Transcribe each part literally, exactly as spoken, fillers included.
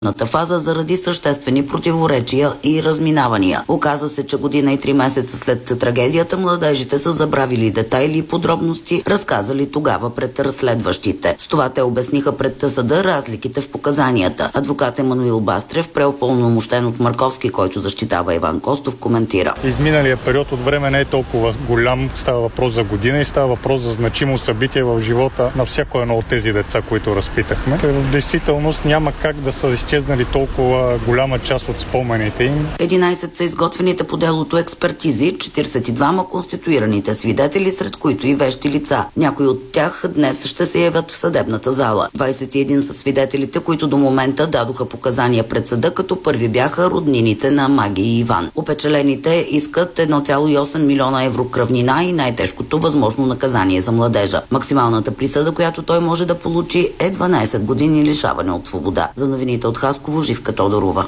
фаза заради съществени противоречия и разминавания. Оказа се, че година и три месеца след трагедията младежите са забравили детайли и подробности, разказали тогава пред разследващите. С това те обясниха пред съда разликите в показанията. Адвокат Емануил Бастрев, преупълномощен от Марковски, който защитава Иван Костов, коментира. Изминалия период от време не е толкова голям. Става въпрос за година и става въпрос за значимо събитие в живота на всяко едно от тези деца, които разпитахме. В действителност няма как да са изчезнали толкова голяма част от спомените им. единайсет са изготвените по делото експертизи, четирийсет и двама конституираните свидетели, сред които и вещи лица. Някои от тях днес ще се явят в съдебната зала. двайсет и един са свидетелите, които до момента дадоха показания пред съда, като първи бяха роднините на Маги и Иван. Опечалените искат едно цяло и осем милиона евро кръвнина и най-тежкото възможно наказание за младежа. Максималната присъда, която той може да получи, е дванайсет години лишаване от свобода. За новините от Хасково, Живка Тодорова.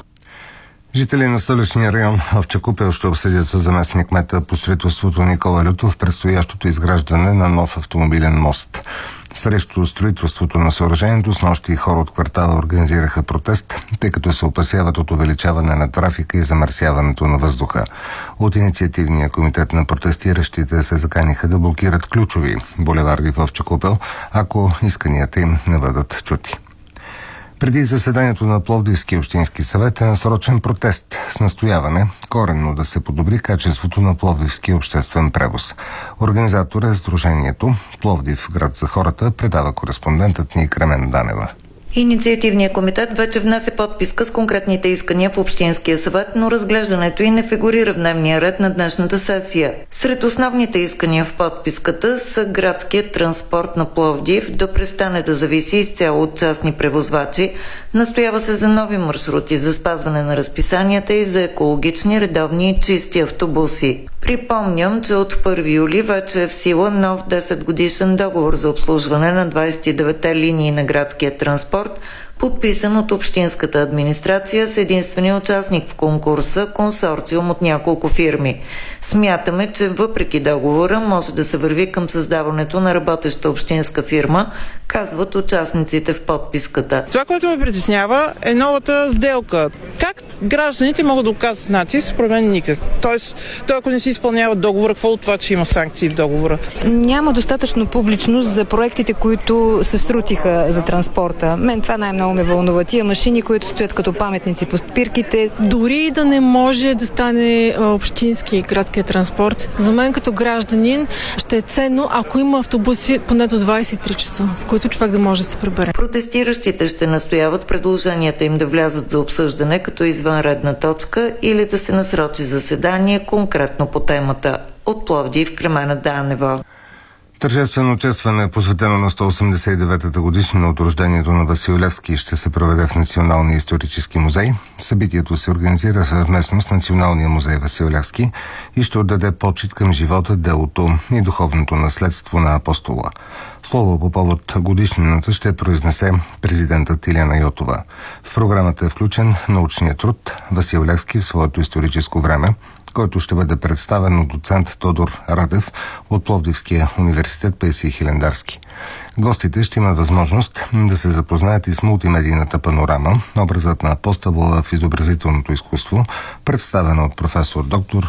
Жители на столичния район Овча купел ще обсъдят със заместник кмета по строителството Никола Лютов предстоящото изграждане на нов автомобилен мост. Срещу строителството на съоръжението снощи и хора от квартала организираха протест, тъй като се опасяват от увеличаване на трафика и замърсяването на въздуха. От инициативния комитет на протестиращите се заканиха да блокират ключови булеварди в Овча купел, ако исканията им не бъдат чути. Преди заседанието на Пловдивския общински съвет е насрочен протест с настояване коренно да се подобри качеството на Пловдивския обществен превоз. Организатор е сдружението Пловдив град за хората, предава кореспондентът ни Кремен Данева. Инициативният комитет вече внесе подписка с конкретните искания в Общинския съвет, но разглеждането й не фигурира в дневния ред на днешната сесия. Сред основните искания в подписката са градският транспорт на Пловдив да престане да зависи изцяло от частни превозвачи, настоява се за нови маршрути за спазване на разписанията и за екологични, редовни и чисти автобуси. Припомням, че от първи юли вече е в сила нов десет годишен договор за обслужване на двайсет и деветте линии на градския транспорт, подписан от общинската администрация с единствения участник в конкурса консорциум от няколко фирми. Смятаме, че въпреки договора може да се върви към създаването на работеща общинска фирма, казват участниците в подписката. Това, което ме притеснява, е новата сделка. Как гражданите могат да оказват натиск? Според мен никак. Тоест, той ако не си изпълнява договора, какво от това, че има санкции в договора? Няма достатъчно публичност за проектите, които се срутиха за транспорта. Мен това най-много ме вълнува. Тия машини, които стоят като паметници по спирките. Дори да не може да стане общински градския транспорт, за мен като гражданин ще е ценно, ако има автобуси поне до двайсет и три часа, с които човек да може да се прибере. Протестиращите ще настояват предложенията им да влязат за обсъждане като извънредна точка или да се насрочи заседание конкретно по темата. От Пловдив, Кремена Данева. Тържествено честване, посветено на сто осемдесет и деветата годишнина от рождението на Васил Левски, ще се проведе в Националния исторически музей. Събитието се организира съвместно с Националния музей Васил Левски и ще отдаде почит към живота, делото и духовното наследство на апостола. Слово по повод годишнината ще произнесе президентът Илияна Йотова. В програмата е включен научният труд Васил Левски в своето историческо време, който ще бъде представен от доцент Тодор Радев от Пловдивския университет Паисий Хилендарски. Гостите ще имат възможност да се запознаят и с мултимедийната панорама, образът на апостола в изобразителното изкуство, представена от професор доктор